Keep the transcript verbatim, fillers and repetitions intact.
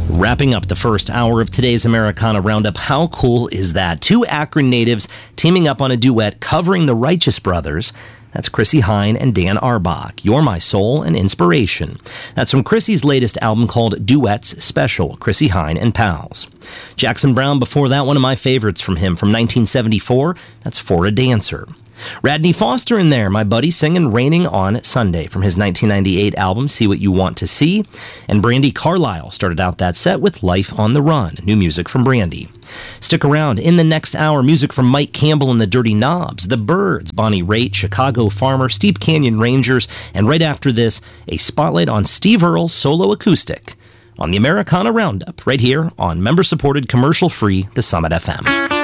Wrapping up the first hour of today's Americana Roundup, how cool is that? Two Akron natives teaming up on a duet covering the Righteous Brothers. That's Chrissie Hynde and Dan Auerbach. You're My Soul and Inspiration. That's from Chrissie's latest album called Duets Special, Chrissie Hynde and Pals. Jackson Browne before that, one of my favorites from him from nineteen seventy-four. That's For a Dancer. Radney Foster in there, my buddy, singing Raining on Sunday from his nineteen ninety-eight album, See What You Want to See. And Brandi Carlile started out that set with Life on the Run, new music from Brandi. Stick around. In the next hour, music from Mike Campbell and the Dirty Knobs, The Byrds, Bonnie Raitt, Chicago Farmer, Steep Canyon Rangers, and right after this, a spotlight on Steve Earle's solo acoustic on the Americana Roundup, right here on member-supported, commercial-free The Summit F M.